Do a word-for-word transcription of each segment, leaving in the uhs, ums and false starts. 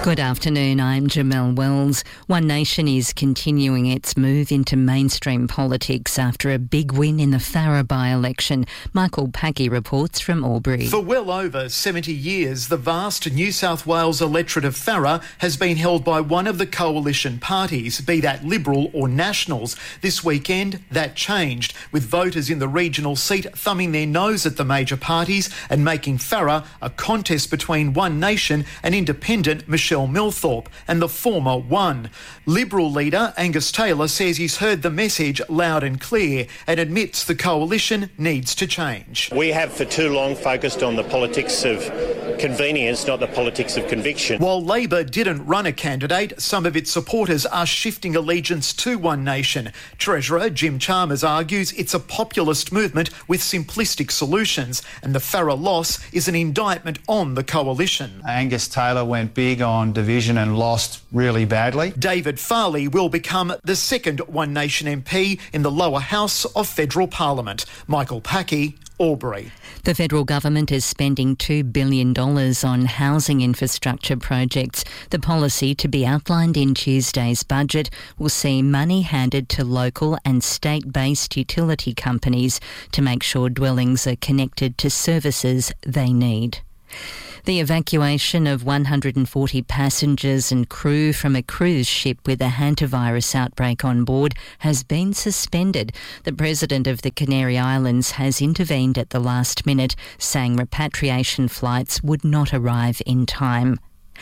Good afternoon, I'm Jamelle Wells. One Nation is continuing its move into mainstream politics after a big win in the Farrer by-election. Michael Packey reports from Albury. For well over seventy years, the vast New South Wales electorate of Farrer has been held by one of the coalition parties, be that Liberal or Nationals. This weekend, that changed, with voters in the regional seat thumbing their nose at the major parties and making Farrer a contest between One Nation and independent Michelle Milthorpe, and the former won. Liberal leader Angus Taylor says he's heard the message loud and clear and admits the coalition needs to change. We have for too long focused on the politics of convenience, not the politics of conviction. While Labor didn't run a candidate, some of its supporters are shifting allegiance to One Nation. Treasurer Jim Chalmers argues it's a populist movement with simplistic solutions, and the Farrer loss is an indictment on the coalition. Angus Taylor went big on division and lost really badly. David Farley will become the second One Nation M P in the lower house of federal parliament. Michael Packey, Albury. The federal government is spending two billion dollars on housing infrastructure projects. The policy, to be outlined in Tuesday's budget, will see money handed to local and state-based utility companies to make sure dwellings are connected to services they need. The evacuation of one hundred forty passengers and crew from a cruise ship with a hantavirus outbreak on board has been suspended. The President of the Canary Islands has intervened at the last minute, saying repatriation flights would not arrive in time.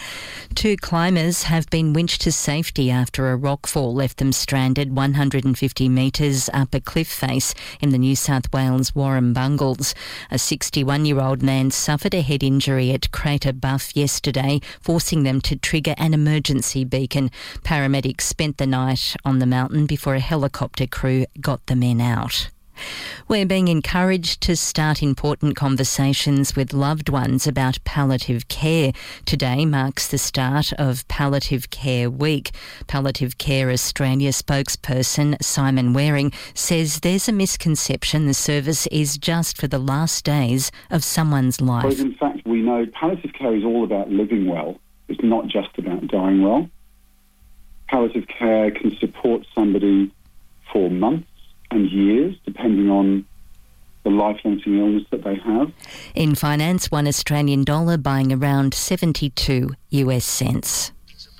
Two climbers have been winched to safety after a rockfall left them stranded one hundred fifty metres up a cliff face in the New South Wales Warrumbungles. A sixty-one-year-old man suffered a head injury at Crater Buff yesterday, forcing them to trigger an emergency beacon. Paramedics spent the night on the mountain before a helicopter crew got the men out. We're being encouraged to start important conversations with loved ones about palliative care. Today marks the start of Palliative Care Week. Palliative Care Australia spokesperson Simon Waring says there's a misconception the service is just for the last days of someone's life. Whereas in fact we know palliative care is all about living well. It's not just about dying well. Palliative care can support somebody for months and years, depending on the life-limiting illness that they have. In finance, one Australian dollar buying around seventy-two US cents.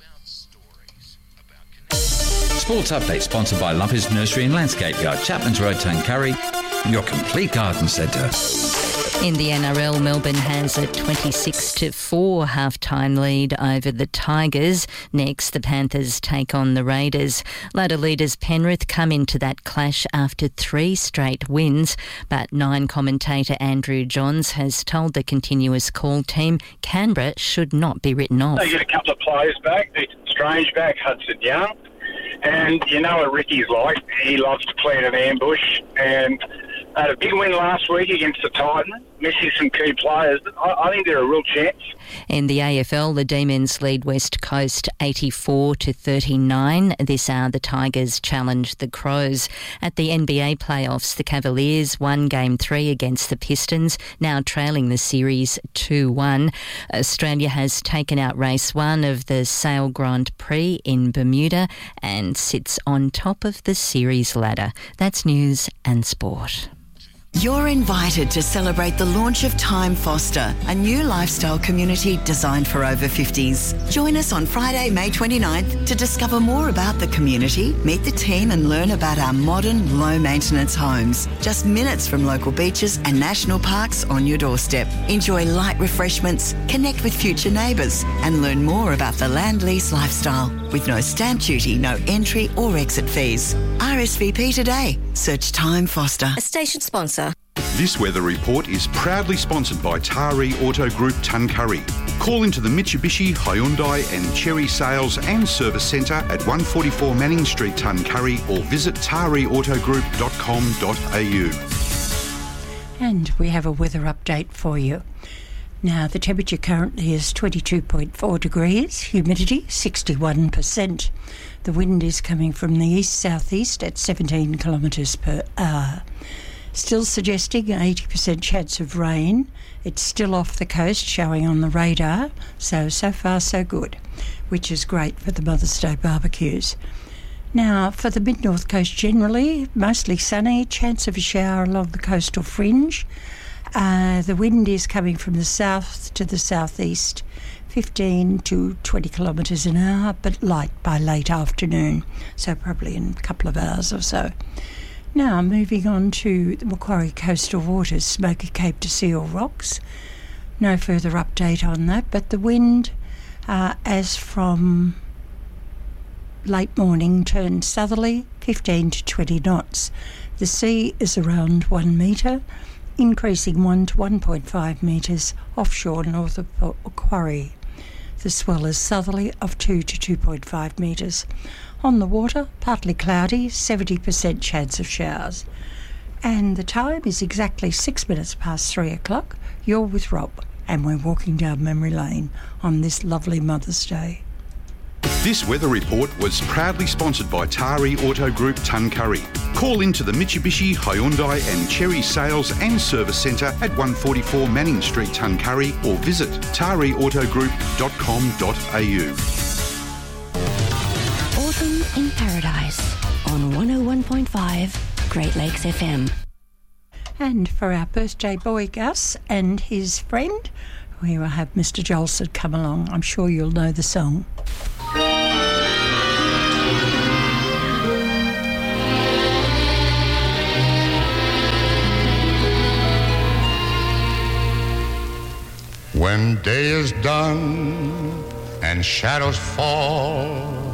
Sports Update sponsored by Lumpers Nursery and Landscape Yard, Chapman's Road, Tuncurry, your complete garden centre. In the N R L, Melbourne has a twenty-six to four half-time lead over the Tigers. Next, the Panthers take on the Raiders. Ladder leaders Penrith come into that clash after three straight wins, but Nine commentator Andrew Johns has told the Continuous Call team Canberra should not be written off. They get a couple of players back. Strange back, Hudson Young. And you know what Ricky's like. He loves to plant an ambush, and had a big win last week against the Titans, missing some key players. I, I think they're a real chance. In the A F L, the Demons lead West Coast eighty-four to thirty-nine. This hour, the Tigers challenge the Crows. At the N B A playoffs, the Cavaliers won Game three against the Pistons, now trailing the series two one. Australia has taken out race one of the Sail Grand Prix in Bermuda and sits on top of the series ladder. That's news and sport. You're invited to celebrate the launch of Time Foster, a new lifestyle community designed for over fifties. Join us on Friday, May twenty-ninth to discover more about the community, meet the team and learn about our modern, low-maintenance homes. Just minutes from local beaches and national parks on your doorstep. Enjoy light refreshments, connect with future neighbours and learn more about the land lease lifestyle with no stamp duty, no entry or exit fees. R S V P today. Search Time Foster. A station sponsor. This weather report is proudly sponsored by Taree Auto Group Tuncurry. Call into the Mitsubishi, Hyundai and Chery Sales and Service Centre at one forty-four Manning Street, Tuncurry, or visit taree auto group dot com dot a u. And we have a weather update for you. Now, the temperature currently is twenty-two point four degrees, humidity sixty-one percent. The wind is coming from the east-southeast at seventeen kilometres per hour. Still suggesting an eighty percent chance of rain. It's still off the coast, showing on the radar, so, so far so good, which is great for the Mother's Day barbecues. Now, for the mid-north coast generally, mostly sunny, chance of a shower along the coastal fringe. Uh, the wind is coming from the south to the southeast, fifteen to twenty kilometres an hour, but light by late afternoon, so probably in a couple of hours or so. Now, moving on to the Macquarie coastal waters, Smoky Cape to Seal Rocks. No further update on that, but the wind, uh, as from late morning, turned southerly, fifteen to twenty knots. The sea is around one metre, increasing one to one point five metres offshore north of Macquarie. The swell is southerly of two to two point five metres. On the water, partly cloudy, seventy percent chance of showers. And the time is exactly six minutes past three o'clock. You're with Rob, and we're walking down memory lane on this lovely Mother's Day. This weather report was proudly sponsored by Tari Auto Group Tuncurry. Call into the Mitsubishi, Hyundai and Cherry Sales and Service Centre at one forty-four Manning Street, Tuncurry, or visit tari auto group dot com dot a u. Autumn in Paradise on one oh one point five Great Lakes F M. And for our birthday boy Gus and his friend, we will have Mister Jolson come along. I'm sure you'll know the song. When day is done and shadows fall